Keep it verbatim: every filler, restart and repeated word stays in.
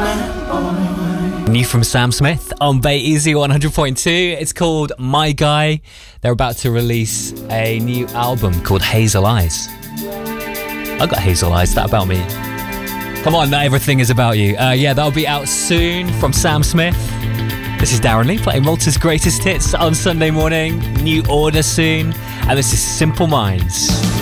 New from Sam Smith on Bay Easy one hundred point two. It's called My Guy. They're about to release a new album called Hazel Eyes. I got hazel eyes, is that about me? Come on, not everything is about you. Uh, yeah, that'll be out soon from Sam Smith. This is Darren Lee playing Malta's greatest hits on Sunday morning. New Order soon. And this is Simple Minds.